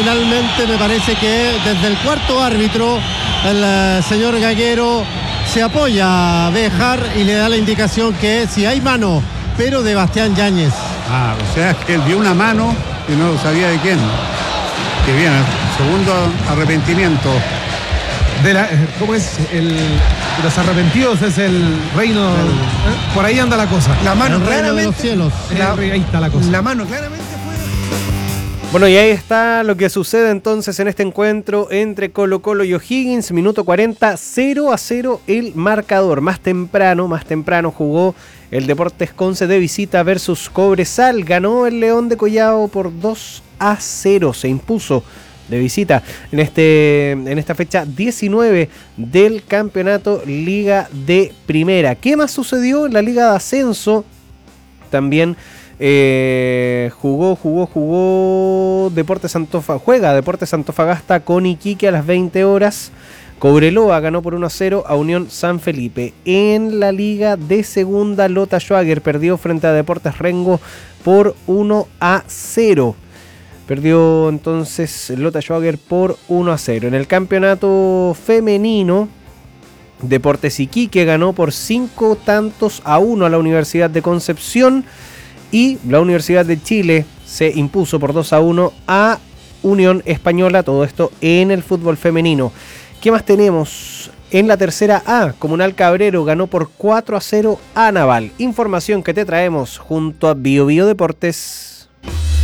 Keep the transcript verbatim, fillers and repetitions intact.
finalmente me parece que desde el cuarto árbitro el uh, señor Gaguero se apoya a Béjar y le da la indicación que si hay mano, pero de Bastián Yáñez. Ah, o sea que él vio una mano y no sabía de quién. Que bien, segundo arrepentimiento. De la, ¿Cómo es? El, los arrepentidos es el reino. El, ¿eh? Por ahí anda la cosa. La mano, el reino de los cielos. La, ahí está la cosa. La mano claramente fue. Bueno, y ahí está lo que sucede entonces en este encuentro entre Colo-Colo y O'Higgins. Minuto cuarenta, cero a cero el marcador. Más temprano, más temprano jugó el Deportes Conce de visita versus Cobresal. Ganó el León de Collao por dos a cero. Se impuso de visita en este en esta fecha diecinueve del campeonato Liga de Primera. ¿Qué más sucedió en la Liga de Ascenso? También eh, jugó, jugó, jugó Deportes Antofagasta, juega Deportes Antofagasta con Iquique a las veinte horas. Cobreloa ganó por uno a cero a Unión San Felipe. En la Liga de Segunda, Lota Schwager perdió frente a Deportes Rengo por uno a cero. Perdió entonces Lota Schwager por uno a cero. En el campeonato femenino, Deportes Iquique ganó por cinco tantos a uno a la Universidad de Concepción. Y la Universidad de Chile se impuso por dos a uno a Unión Española. Todo esto en el fútbol femenino. ¿Qué más tenemos? En la tercera A, Comunal Cabrero ganó por cuatro a cero a Naval. Información que te traemos junto a Bio Bio Deportes.